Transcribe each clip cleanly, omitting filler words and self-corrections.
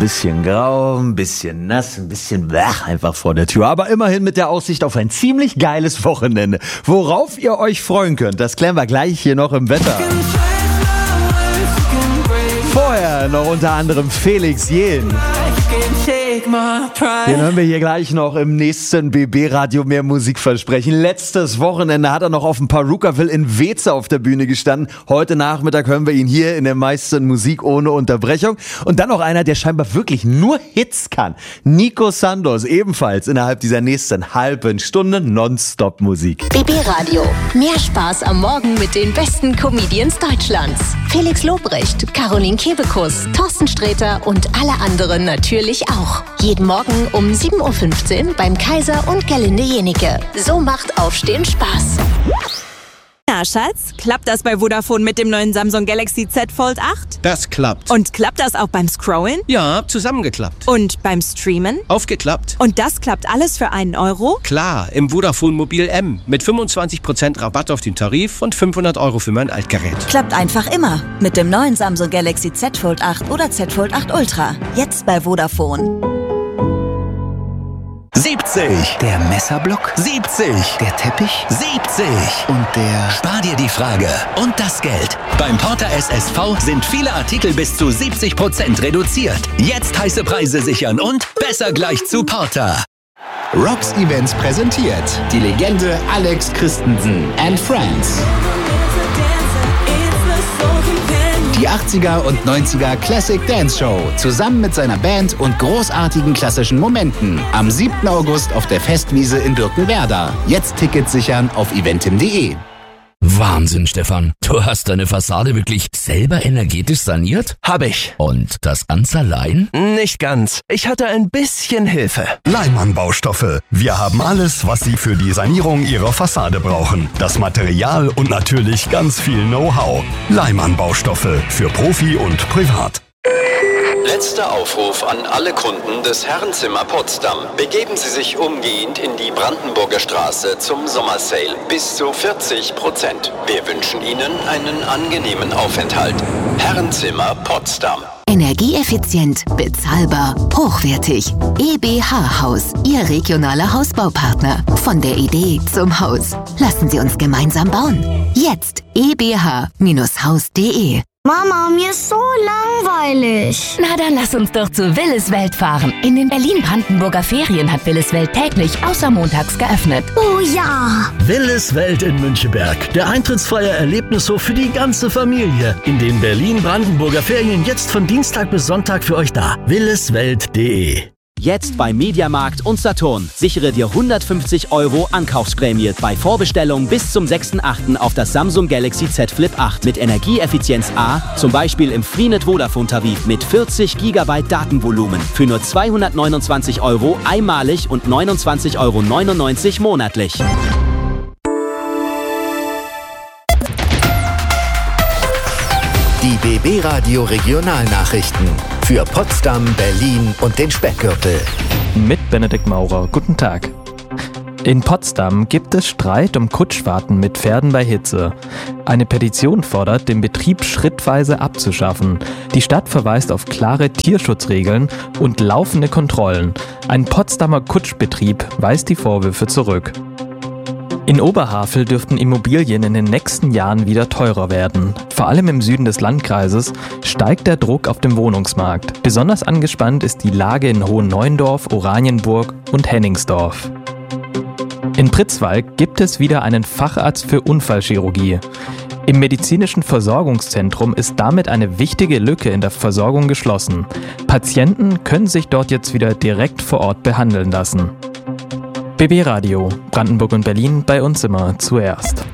bisschen grau, ein bisschen nass, ein bisschen einfach vor der Tür. Aber immerhin mit der Aussicht auf ein ziemlich geiles Wochenende. Worauf ihr euch freuen könnt, das klären wir gleich hier noch im Wetter. Vorher noch unter anderem Felix Jähn. Den hören wir hier gleich noch im nächsten BB-Radio mehr Musik versprechen. Letztes Wochenende hat er noch auf dem Perukaville in Weze auf der Bühne gestanden. Heute Nachmittag hören wir ihn hier in der meisten Musik ohne Unterbrechung. Und dann noch einer, der scheinbar wirklich nur Hits kann. Nico Santos, ebenfalls innerhalb dieser nächsten halben Stunde Nonstop-Musik. BB-Radio. Mehr Spaß am Morgen mit den besten Comedians Deutschlands. Felix Lobrecht, Caroline Kebekus, Thorsten Sträter und alle anderen natürlich auch. Jeden Morgen um 7.15 Uhr beim Kaiser und Gerlinde Jenike. So macht Aufstehen Spaß. Na, Schatz, klappt das bei Vodafone mit dem neuen Samsung Galaxy Z Fold 8? Das klappt. Und klappt das auch beim Scrollen? Ja, zusammengeklappt. Und beim Streamen? Aufgeklappt. Und das klappt alles für einen Euro? Klar, im Vodafone Mobil M. Mit 25% Rabatt auf den Tarif und 500 € für mein Altgerät. Klappt einfach immer. Mit dem neuen Samsung Galaxy Z Fold 8 oder Z Fold 8 Ultra. Jetzt bei Vodafone. 70. Der Messerblock. 70. Der Teppich. 70. Und der... Spar dir die Frage und das Geld. Beim Porter SSV sind viele Artikel bis zu 70% reduziert. Jetzt heiße Preise sichern und besser gleich zu Porter. Rocks Events präsentiert die Legende Alex Christensen and Friends. Die 80er und 90er Classic Dance Show zusammen mit seiner Band und großartigen klassischen Momenten. Am 7. August auf der Festwiese in Birkenwerder. Jetzt Tickets sichern auf eventim.de. Wahnsinn, Stefan. Du hast deine Fassade wirklich selber energetisch saniert? Hab ich. Und das ganz allein? Nicht ganz. Ich hatte ein bisschen Hilfe. Leimann Baustoffe. Wir haben alles, was Sie für die Sanierung Ihrer Fassade brauchen. Das Material und natürlich ganz viel Know-how. Leimann Baustoffe für Profi und Privat. Letzter Aufruf an alle Kunden des Herrenzimmer Potsdam. Begeben Sie sich umgehend in die Brandenburger Straße zum Sommersale. Bis zu 40%. Wir wünschen Ihnen einen angenehmen Aufenthalt. Herrenzimmer Potsdam. Energieeffizient, bezahlbar, hochwertig. EBH Haus, Ihr regionaler Hausbaupartner. Von der Idee zum Haus. Lassen Sie uns gemeinsam bauen. Jetzt ebh-haus.de. Mama, mir ist so langweilig. Na, dann lass uns doch zu Willis Welt fahren. In den Berlin-Brandenburger Ferien hat Willis Welt täglich außer montags geöffnet. Oh ja! Willis Welt in Müncheberg. Der eintrittsfreie Erlebnishof für die ganze Familie. In den Berlin-Brandenburger Ferien jetzt von Dienstag bis Sonntag für euch da. williswelt.de. Jetzt bei Mediamarkt und Saturn. Sichere dir 150 € Ankaufsprämie bei Vorbestellung bis zum 6.8. auf das Samsung Galaxy Z Flip 8 mit Energieeffizienz A, zum Beispiel im Freenet Vodafone Tarif mit 40 GB Datenvolumen für nur 229 € einmalig und 29,99 € monatlich. Die BB-Radio Regionalnachrichten für Potsdam, Berlin und den Speckgürtel. Mit Benedikt Maurer. Guten Tag. In Potsdam gibt es Streit um Kutschfahrten mit Pferden bei Hitze. Eine Petition fordert, den Betrieb schrittweise abzuschaffen. Die Stadt verweist auf klare Tierschutzregeln und laufende Kontrollen. Ein Potsdamer Kutschbetrieb weist die Vorwürfe zurück. In Oberhavel dürften Immobilien in den nächsten Jahren wieder teurer werden. Vor allem im Süden des Landkreises steigt der Druck auf dem Wohnungsmarkt. Besonders angespannt ist die Lage in Hohenneuendorf, Oranienburg und Henningsdorf. In Pritzwalk gibt es wieder einen Facharzt für Unfallchirurgie. Im medizinischen Versorgungszentrum ist damit eine wichtige Lücke in der Versorgung geschlossen. Patienten können sich dort jetzt wieder direkt vor Ort behandeln lassen. BB Radio, Brandenburg und Berlin, bei uns immer zuerst.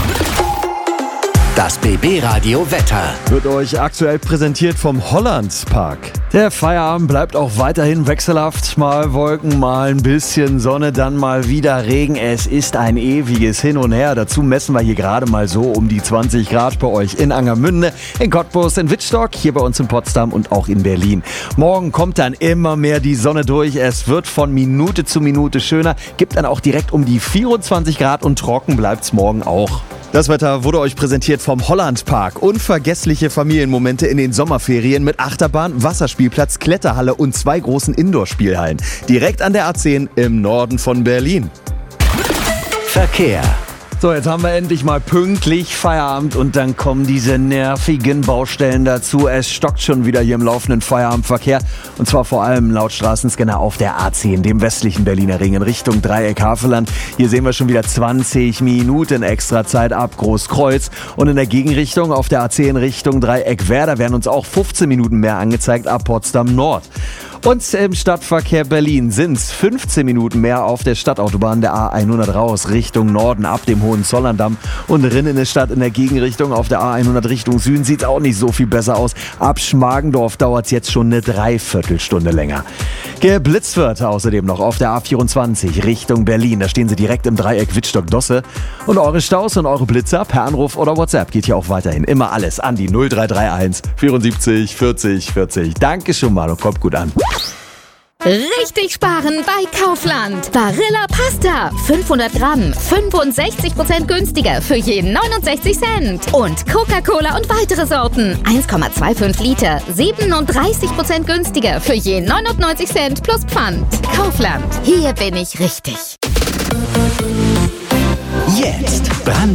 Das BB-Radio Wetter wird euch aktuell präsentiert vom Hollandspark. Der Feierabend bleibt auch weiterhin wechselhaft. Mal Wolken, mal ein bisschen Sonne, dann mal wieder Regen. Es ist ein ewiges Hin und Her. Dazu messen wir hier gerade mal so um die 20 Grad bei euch in Angermünde, in Cottbus, in Wittstock, hier bei uns in Potsdam und auch in Berlin. Morgen kommt dann immer mehr die Sonne durch. Es wird von Minute zu Minute schöner. Gibt dann auch direkt um die 24 Grad und trocken bleibt's morgen auch. Das Wetter wurde euch präsentiert vom Hollandpark. Unvergessliche Familienmomente in den Sommerferien mit Achterbahn, Wasserspielplatz, Kletterhalle und 2 großen Indoor-Spielhallen. Direkt an der A10 im Norden von Berlin. Verkehr. So, jetzt haben wir endlich mal pünktlich Feierabend und dann kommen diese nervigen Baustellen dazu. Es stockt schon wieder hier im laufenden Feierabendverkehr und zwar vor allem laut Straßenscanner auf der A10, dem westlichen Berliner Ring in Richtung Dreieck Havelland. Hier sehen wir schon wieder 20 Minuten extra Zeit ab Großkreuz und in der Gegenrichtung auf der A10 Richtung Dreieck Werder werden uns auch 15 Minuten mehr angezeigt ab Potsdam Nord. Und im Stadtverkehr Berlin sind es 15 Minuten mehr auf der Stadtautobahn der A100 raus Richtung Norden ab dem Hohenzollerndamm und Rinnenstadt in der Gegenrichtung auf der A100 Richtung Süden sieht es auch nicht so viel besser aus. Ab Schmargendorf dauert es jetzt schon eine Dreiviertelstunde länger. Geblitzt wird außerdem noch auf der A24 Richtung Berlin. Da stehen sie direkt im Dreieck Wittstock-Dosse. Und eure Staus und eure Blitzer per Anruf oder WhatsApp geht hier auch weiterhin immer alles an die 0331 74 40 40. Danke schon mal und kommt gut an. Richtig sparen bei Kaufland. Barilla Pasta. 500 Gramm. 65% günstiger für je 69 Cent. Und Coca-Cola und weitere Sorten. 1,25 Liter. 37% günstiger für je 99 Cent plus Pfand. Kaufland. Hier bin ich richtig. Jetzt